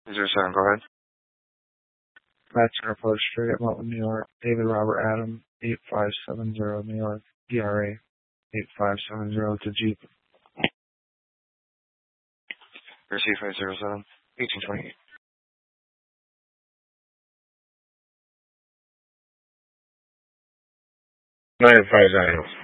07, go ahead. Matt Scarpo Street at Milton, New York. David Robert Adam, 8570 New York. ERA 8570 to Jeep. Receive 507, 1828. 950.